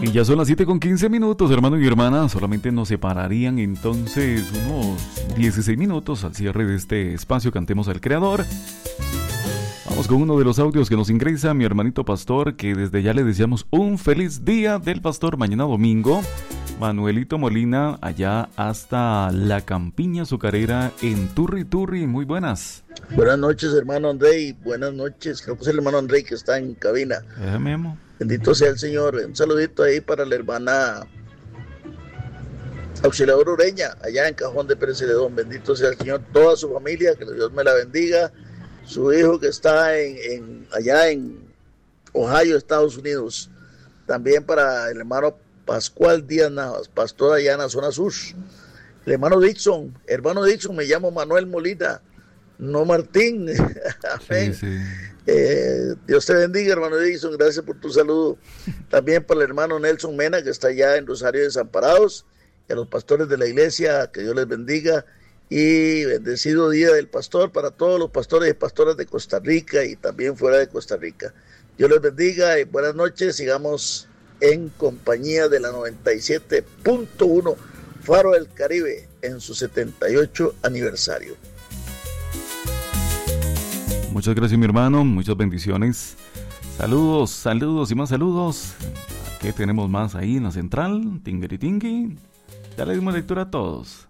Y ya son las 7:15, hermano y hermana. Solamente nos separarían entonces unos 16 minutos al cierre de este espacio Cantemos al Creador. Vamos con uno de los audios que nos ingresa mi hermanito pastor, que desde ya le deseamos un feliz día del pastor mañana domingo. Manuelito Molina, allá hasta La Campiña Azucarera en Turri. Muy buenas. Buenas noches, hermano Andrei. Buenas noches. Creo que es el hermano Andrei que está en cabina. Memo. Bendito sea el Señor. Un saludito ahí para la hermana Auxiliadora Ureña, allá en Cajón de Pérez Celedón. Bendito sea el Señor. Toda su familia, que Dios me la bendiga. Su hijo que está allá en Ohio, Estados Unidos. También para el hermano Pascual Díaz Navas, pastor allá en la zona sur. El hermano Dixon, me llamo Manuel Molina, no Martín. Amén. Sí. Dios te bendiga, hermano Dixon, gracias por tu saludo. También para el hermano Nelson Mena, que está allá en Rosario Desamparados, y a los pastores de la iglesia, que Dios les bendiga. Y bendecido día del pastor para todos los pastores y pastoras de Costa Rica y también fuera de Costa Rica. Dios les bendiga y buenas noches. Sigamos en compañía de la 97.1 Faro del Caribe en su 78 aniversario. Muchas gracias, mi hermano, muchas bendiciones. Saludos y más saludos. ¿Qué tenemos más ahí en la central? Tingui. Ya le dimos lectura a todos.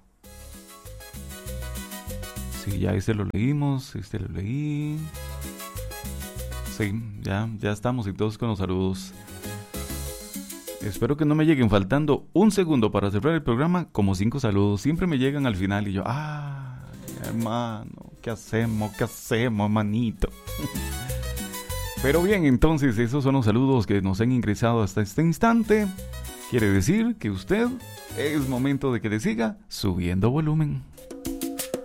Sí, ya lo leímos, lo leí. Sí, ya estamos entonces con los saludos. Espero que no me lleguen faltando un segundo para cerrar el programa, como 5 saludos. Siempre me llegan al final y yo, hermano, ¿qué hacemos, manito? Pero bien, entonces esos son los saludos que nos han ingresado hasta este instante. Quiere decir que usted es momento de que le siga subiendo volumen.